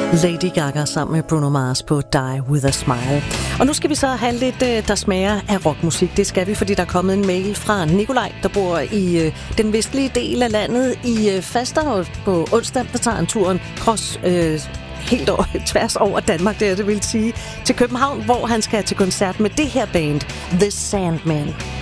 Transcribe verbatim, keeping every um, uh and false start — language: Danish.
Lady Gaga sammen med Bruno Mars på Die With A Smile. Og nu skal vi så have lidt, der smager af rockmusik. Det skal vi, fordi der er kommet en mail fra Nikolaj, der bor i den vestlige del af landet i Falster. På onsdag, der tager han turen cross øh, helt over, tværs over Danmark, det, det vil sige, til København, hvor han skal til koncert med det her band, The Sandmen.